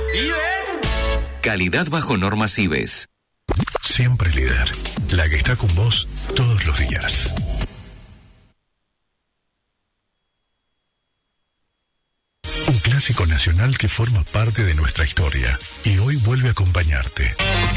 ¿Vives? Calidad bajo normas IBES. Siempre líder, la que está con vos todos los días. Un clásico nacional que forma parte de nuestra historia y hoy vuelve a acompañarte.